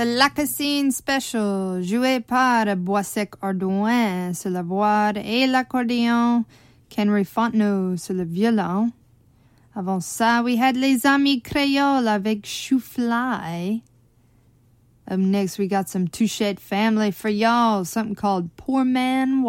The Lacassine Special, joué par Boissec Ardouin sur la voix et l'accordéon, Kenry Fontenot sur le violon. Avant ça, we had Les Amis Créoles avec Chou-Fly. Up next, we got some Touchette family for y'all, something called Poor Man